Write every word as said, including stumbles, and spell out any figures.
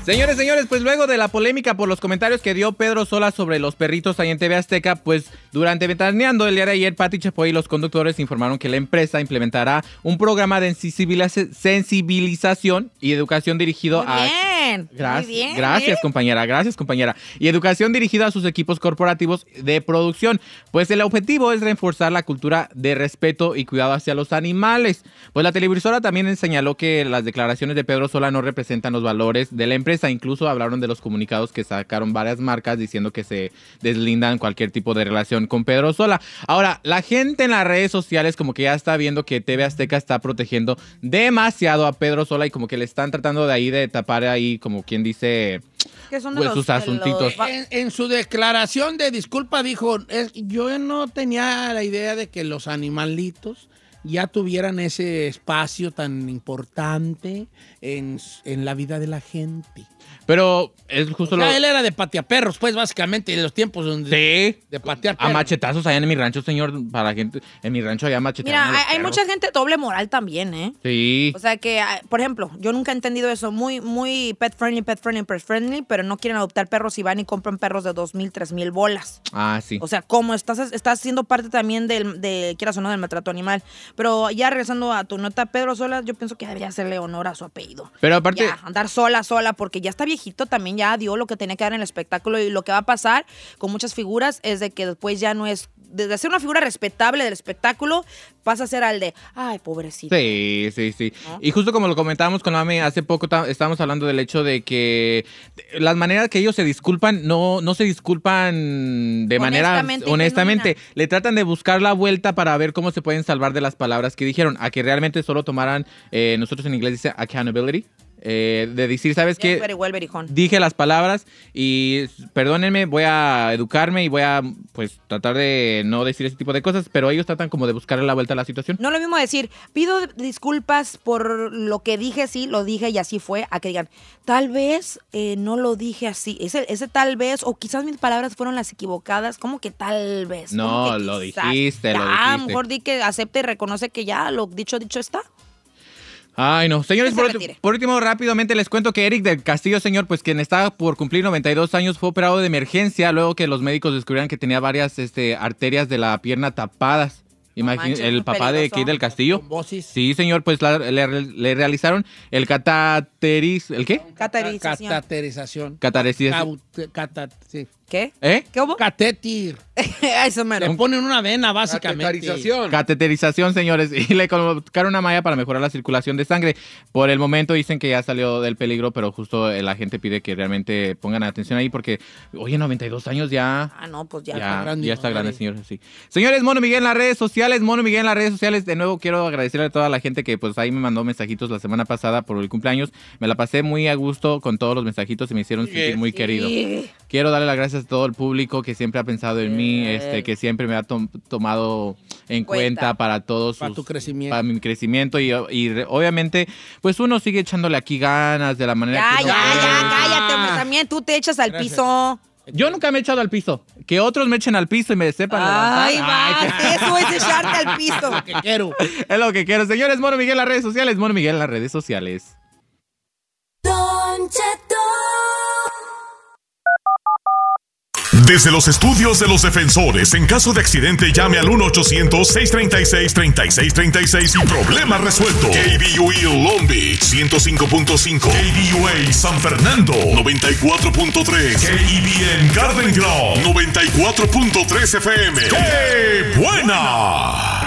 Señores, señores, pues luego de la polémica por los comentarios que dio Pedro Sola sobre los perritos ahí en T V Azteca, pues durante Ventaneando el día de ayer, Pati Chapoy y los conductores informaron que la empresa implementará un programa de sensibilización y educación dirigido muy a... Bien, Gracias, muy bien, gracias, ¿eh? compañera, gracias, compañera. Y educación dirigida a sus equipos corporativos de producción. Pues el objetivo es reforzar la cultura de respeto y cuidado hacia los animales. Pues la televisora también señaló que las declaraciones de Pedro Sola no representan los valores de la empresa. Incluso hablaron de los comunicados que sacaron varias marcas diciendo que se deslindan cualquier tipo de relación con Pedro Sola. Ahora, la gente en las redes sociales como que ya está viendo que T V Azteca está protegiendo demasiado a Pedro Sola y como que le están tratando de ahí de tapar ahí, como quien dice, que son de pues los, sus asuntitos. Los... En, en su declaración de disculpa dijo, es, yo no tenía la idea de que los animalitos ya tuvieran ese espacio tan importante en, en la vida de la gente. Pero es justo o sea, lo... él era de pateaperros, pues, básicamente, en los tiempos donde... Sí. De patear A perros. machetazos allá en mi rancho, señor, para la gente... En mi rancho allá machetaron Mira, a los hay, hay perros. mucha gente doble moral también, ¿eh? Sí. O sea que, por ejemplo, yo nunca he entendido eso. Muy, muy pet friendly, pet friendly, pet friendly, pero no quieren adoptar perros y van y compran perros de dos mil, tres mil bolas. Ah, sí. O sea, como estás, estás siendo parte también del, de, quieras o no, del maltrato animal. Pero ya regresando a tu nota, Pedro Sola, yo pienso que debería hacerle honor a su apellido. Pero aparte... Ya, andar sola, sola, porque ya está viejito también, ya dio lo que tenía que dar en el espectáculo y lo que va a pasar con muchas figuras es de que después ya no es, de ser una figura respetable del espectáculo, pasa a ser al de, ay, pobrecito. Sí, sí, sí. ¿No? Y justo como lo comentábamos con Mami hace poco, ta- estábamos hablando del hecho de que las maneras que ellos se disculpan, no, no se disculpan de manera Honestamente y honestamente. genuina. Le tratan de buscar la vuelta para ver cómo se pueden salvar de las palabras que dijeron, a que realmente solo tomaran, eh, nosotros en inglés dice accountability. Eh, de decir, ¿sabes qué? Yes, very well, very hon. Dije las palabras y perdónenme, voy a educarme y voy a pues tratar de no decir ese tipo de cosas, pero ellos tratan como de buscarle la vuelta a la situación. No lo mismo decir, pido disculpas por lo que dije, sí, lo dije y así fue, a que digan, tal vez eh, no lo dije así. Ese, ese tal vez, o quizás mis palabras fueron las equivocadas, como que tal vez. No, como que lo quizás. dijiste, Ya, lo a dijiste. lo mejor di que acepte y reconoce que ya lo dicho, dicho está. Ay, no. Señores, Que por, se ulti- retire. por último, rápidamente les cuento que Eric del Castillo, señor, pues quien está por cumplir noventa y dos años, fue operado de emergencia luego que los médicos descubrieran que tenía varias este, arterias de la pierna tapadas. Imagín- manches, el muy papá de peligroso. Kate del Castillo. Trombosis. Sí, señor, pues la- le, le realizaron el catateriz... ¿El qué? Caterización. Cateterización. Cataresización. Caut- cata- sí. ¿Qué? ¿Eh? ¿Qué hubo? Catéter. Eso mero. Le ponen una vena, básicamente. Catetarización. Cateterización, señores, y le colocaron una malla para mejorar la circulación de sangre. Por el momento dicen que ya salió del peligro, pero justo la gente pide que realmente pongan atención ahí porque, oye, noventa y dos años ya... Ah, no, pues ya. Ya, está grande, ya está madre. grande, señor. Sí. Señores, Mono Miguel en las redes sociales, Mono Miguel en las redes sociales. De nuevo quiero agradecerle a toda la gente que pues ahí me mandó mensajitos la semana pasada por el cumpleaños. Me la pasé muy a gusto con todos los mensajitos y me hicieron sentir muy Sí. querido. Quiero darle las gracias a todo el público que siempre ha pensado en mí, este, que siempre me ha tom- tomado en cuenta, Cuenta. para todos Para sus- tu crecimiento. para mi crecimiento y, y re- obviamente pues uno sigue echándole aquí ganas de la manera Ya, que ya, uno ya, puede. cállate, hombre, también tú te echas al Gracias. piso. Yo nunca me he echado al piso. Que otros me echen al piso y me sepan Ay, levantar. va, eso es echarte al piso. Que quiero. Es lo que quiero. Señores, Mono Miguel en las redes sociales. Mono Miguel en las redes sociales. Don Cheto. Desde los estudios de los defensores, en caso de accidente, llame al uno ochocientos, seiscientos treinta y seis, treinta y seis treinta y seis y problema resuelto. K B U E Long Beach, ciento cinco punto cinco. K B U A San Fernando, noventa y cuatro punto tres. K E B N Garden Grove, noventa y cuatro punto tres F M. ¡Qué buena!